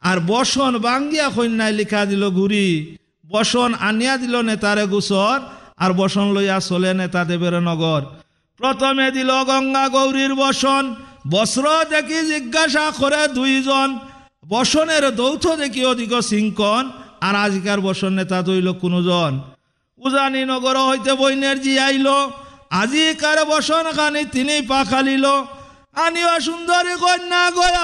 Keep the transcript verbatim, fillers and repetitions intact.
আর বসন বাঙ্গিয়া কন্যায় লিখা দিল ঘুরি, বসন আনিয়া দিল নেতারে গুসর, আর বসন লইয়া চলে নেতা দেবের নগর। প্রথমে দিল গঙ্গা গৌরীর বসন, বস্ত্র দেখি জিজ্ঞাসা করে দুইজন, বসনের দৌথ দেখি অধিক সিংকন, আর আজকার বসন নেতা দইল কোনজন। উজানি নগর হইতে বইনের জি আইল, আজিকার বসন খানি তিনি পাখালিল, আনিও সুন্দরী কন্যা গয়া